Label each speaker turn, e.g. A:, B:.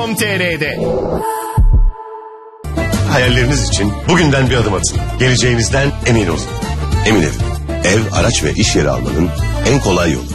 A: Emlak.com.tr'de.
B: Hayalleriniz için bugünden bir adım atın. Geleceğinizden emin olun. Emin Ev, ev, araç ve iş yeri almanın en kolay yolu.